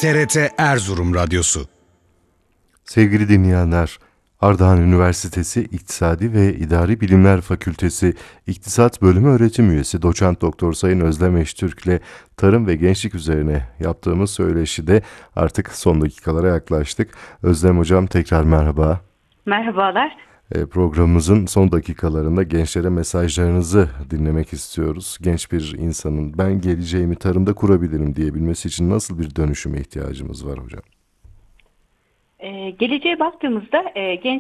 TRT Erzurum Radyosu. Sevgili dinleyenler, Ardahan Üniversitesi İktisadi ve İdari Bilimler Fakültesi İktisat Bölümü öğretim üyesi Doçent Doktor Sayın Özlem Eştürk'le tarım ve gençlik üzerine yaptığımız söyleşide artık son dakikalara yaklaştık. Özlem Hocam tekrar merhaba. Merhabalar. Programımızın son dakikalarında gençlere mesajlarınızı dinlemek istiyoruz. Genç bir insanın ben geleceğimi tarımda kurabilirim diyebilmesi için nasıl bir dönüşüme ihtiyacımız var hocam? Geleceğe baktığımızda genç